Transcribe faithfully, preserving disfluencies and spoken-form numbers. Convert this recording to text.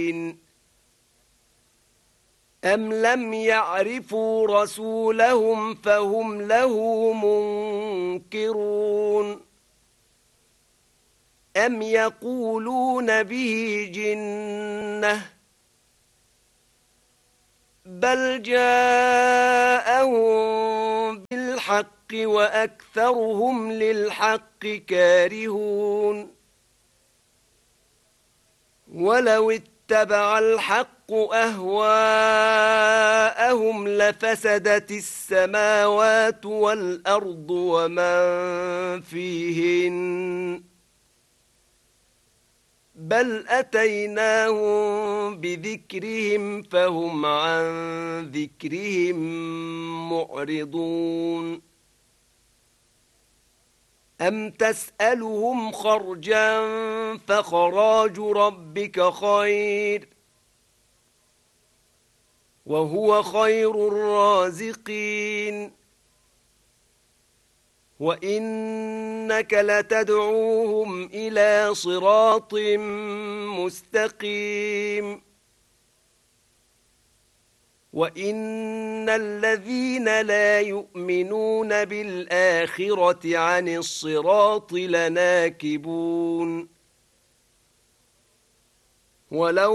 أم لم يعرفوا رسولهم فهم له منكرون أم يقولون به جنة بل جاءهم بالحق وأكثرهم للحق كارهون ولو اتبع الحق أهواءهم لفسدت السماوات والأرض ومن فيهن بل أتيناهم بذكرهم فهم عن ذكرهم معرضون أم تسألهم خرجا فخراج ربك خير وهو خير الرازقين وإنك لتدعوهم إلى صراط مستقيم وإن الذين لا يؤمنون بالآخرة عن الصراط لناكبون ولو